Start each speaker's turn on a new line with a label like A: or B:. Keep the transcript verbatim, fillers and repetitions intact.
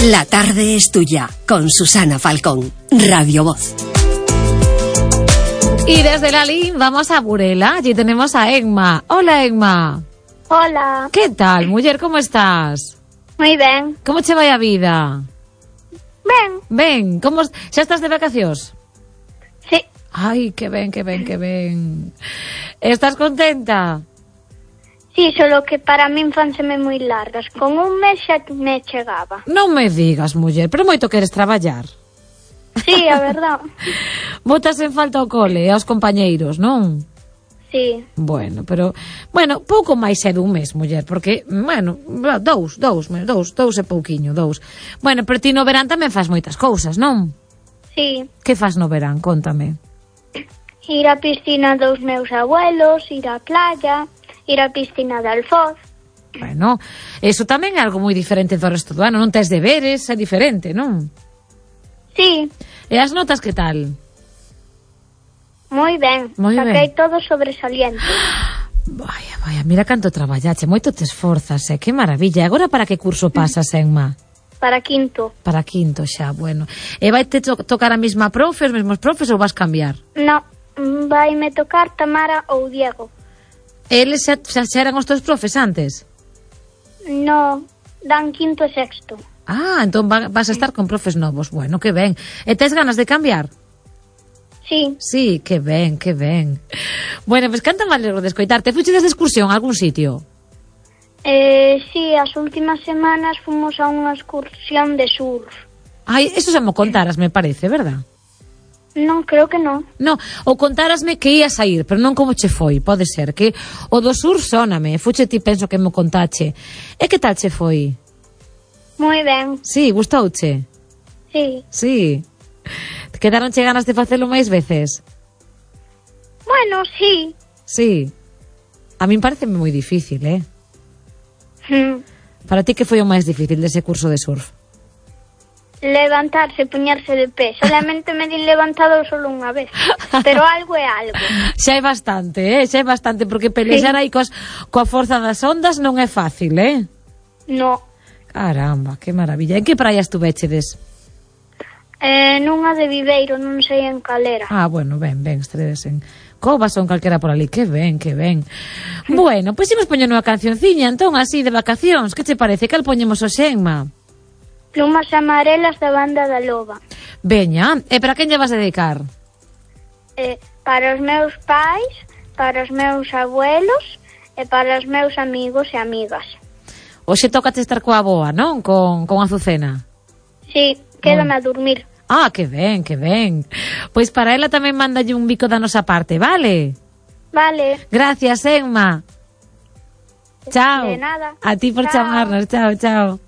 A: La tarde es tuya, con Susana Falcón, Radio Voz.
B: Y desde Lalín vamos a Burela. Allí tenemos a Emma. Hola, Emma.
C: Hola.
B: Que tal, muller, como estás?
C: Moi ben.
B: Como che vai a vida?
C: Ben.
B: Ben, como xa estás de vacacións?
C: Sí.
B: Ai, que ben, que ben, que ben. Estás contenta?
C: Sí, solo que para min fanseme moi largas. Con un mes xa me chegaba.
B: Non me digas, muller, pero moito queres traballar.
C: Sí, a verdad.
B: Botas en falta ao cole e aos compañeiros, non?
C: Sí.
B: Bueno, pero, bueno, pouco máis é dun mes, muller, porque, bueno, dous, dous, dous, dous e pouquiño, dous. Bueno, pero ti no verán tamén faz moitas cousas, non?
C: Sí.
B: Que faz no verán? Cóntame.
C: Ir á piscina dos meus abuelos, ir á playa, ir á piscina de Alfoz.
B: Bueno, eso tamén é algo moi diferente do resto do ano, non tes deberes, é diferente, non?
C: Sí.
B: E as notas que tal?
C: Moi ben.
B: Moi ben.
C: Saquei todo sobresaliente.
B: Vaya, vaya, mira canto traballache, moito te esforzas, eh? Que maravilla. E agora para que curso pasas, Emma?
C: Para quinto.
B: Para quinto xa, bueno. E vai te to tocar a mesma profe, os mesmos profes ou vas cambiar?
C: No, vai me tocar Tamara ou Diego.
B: Eles xa, xa, xa eran os teus profes antes?
C: No, dan quinto e sexto.
B: Ah, entón va, vas a estar con profes novos. Bueno, que ben. E tes ganas de cambiar?
C: Sí.
B: Sí, que ben, que ben. Bueno, pois pues, canta me alegro de escoitarte. Fuches de excursión a algún sitio?
C: Eh, sí, as últimas semanas fomos a unha excursión de surf.
B: Ai, eso xa mo contaras, me parece, verdad?
C: Non, creo que non.
B: No, ou contárasme que ías a ir, pero non como che foi, pode ser, que o do sur sóname, fuche ti penso que mo contache. E que tal che foi?
C: Moi ben.
B: Sí, gustouche?
C: Sí.
B: Sí. Quedaronche ganas de facelo máis veces?
C: Bueno, sí.
B: Sí. A min parece moi difícil, eh?
C: Hmm.
B: Para ti que foi o máis difícil dese curso de surf?
C: Levantarse, poñerse de pé. Solamente me din levantado solo unha vez. Pero algo é algo.
B: Xa é bastante, eh? Xa é bastante, porque pelear
C: Sí.
B: aí coas, coa forza das ondas non é fácil, eh?
C: No.
B: Caramba, que maravilla. En que praia estuvechedes?
C: Eh, nunha de Viveiro, non sei en calera.
B: Ah, bueno, ben, ben, estedes en Covas ou en calquera por ali. Que ben, que ben. Bueno, pois imos poñer unha cancionciña, entón, así, de vacacións. Que che parece? Cal poñemos o Xenma?
C: Plumas amarelas da banda da Loba.
B: Veña, e para quen lle vas dedicar?
C: Eh, para os meus pais, para os meus abuelos e para os meus amigos e amigas.
B: Hoxe tócate estar coa boa, non? Con, con Azucena.
C: Sí, quédame a dormir.
B: Ah, que ben, que ben. Pois para ela tamén mándalle un bico da nosa parte, vale?
C: Vale.
B: Gracias, Emma. Chao.
C: De nada.
B: A ti por
C: Chao.
B: chamarnos. Chao, chao.